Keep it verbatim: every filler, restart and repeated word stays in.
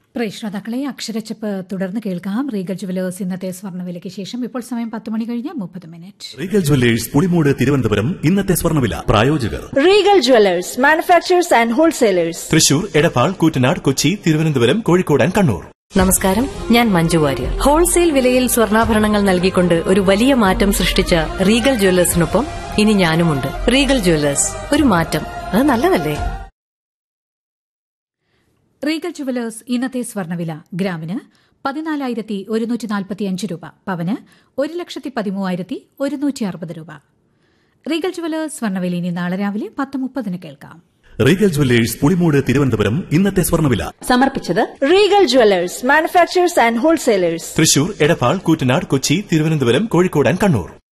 പ്രിയ ശ്രോതാക്കളെ, അക്ഷരച്ചപ്പ് തുടർന്ന് കേൾക്കാം. റീഗൽ ജുവലേഴ്സ് ഇന്നത്തെ സ്വർണ്ണവിലയ്ക്ക് ശേഷം ഇപ്പോൾ സമയം പത്ത് മണി കഴിഞ്ഞ് മുപ്പത് minute. Regal jewellers Pulimoodu Thiruvananthapuram ഇന്നത്തെ സ്വർണ്ണവില പ്രായോജകർ. Regal jewellers manufacturers and wholesalers, Thrissur, Edappal, Koottanad, Kochi, Thiruvananthapuram, Kozhikode and Kannur. നമസ്കാരം, ഞാൻ മഞ്ജു വാര്യർ. ഹോൾസെയിൽ വിലയിൽ സ്വർണ്ണാഭരണങ്ങൾ നൽകിക്കൊണ്ട് ഒരു വലിയ മാറ്റം സൃഷ്ടിച്ച റീഗൽ ജുവലേഴ്സിനൊപ്പം ഇനി ഞാനുമുണ്ട്. റീഗൽ ജുവലേഴ്സ്, ഒരു മാറ്റം, അത് നല്ലതല്ലേ? റീഗൽ ജുവലേഴ്സ് ഇന്നത്തെ സ്വർണ്ണവില ഗ്രാമിന് പതിനാലായിരത്തി ഒരുന്നൂറ്റി നാൽപ്പത്തിയഞ്ച് രൂപ, പവന് ഒരു ലക്ഷത്തി പതിമൂവായിരത്തി ഒരുന്നൂറ്റി അറുപത് രൂപ. റീഗൽ ജുവലേഴ്സ് സ്വർണ്ണവില ഇനി നാളെ രാവിലെ പത്ത് മുപ്പതിന് കേൾക്കാം. റീഗൽ ജുവലേഴ്സ് പുളിമൂട് തിരുവനന്തപുരം ഇന്നത്തെ സ്വർണ്ണവില സമർപ്പിച്ചത് Regal jewellers manufacturers and wholesalers, Thrissur, Edappal, Koottanad, Kochi, Thiruvananthapuram, Kozhikode and Kannur.